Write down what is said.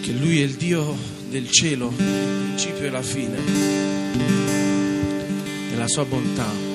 che Lui è il Dio del cielo, il principio e la fine, e la sua bontà